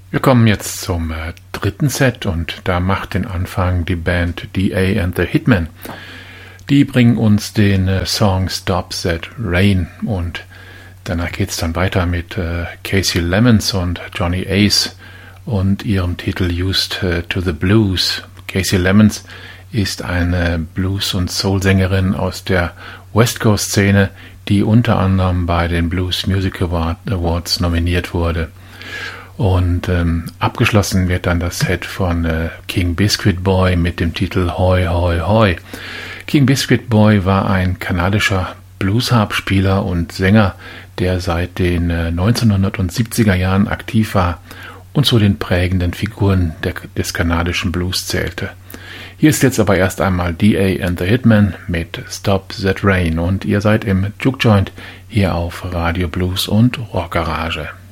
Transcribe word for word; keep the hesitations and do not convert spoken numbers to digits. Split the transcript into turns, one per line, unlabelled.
Wir kommen jetzt zum äh, dritten Set und da macht den Anfang die Band D A and the Hitmen. Die bringen uns den äh, Song Stop That Rain und danach geht es dann weiter mit äh, Casey Lemons und Johnny Ace und ihrem Titel Used äh, to the Blues. Casey Lemons ist eine Blues- und Soul-Sängerin aus der West Coast-Szene, die unter anderem bei den Blues Music Awards nominiert wurde. Und ähm, abgeschlossen wird dann das Set von äh, King Biscuit Boy mit dem Titel Hoi Hoi Hoi. King Biscuit Boy war ein kanadischer Bluesharp-Spieler und Sänger, der seit den äh, neunzehnhundertsiebziger Jahren aktiv war und zu den prägenden Figuren der, des kanadischen Blues zählte. Hier ist jetzt aber erst einmal D A and the Hitmen mit Stop That Rain und ihr seid im Juke Joint hier auf Radio Blues und Rock Garage.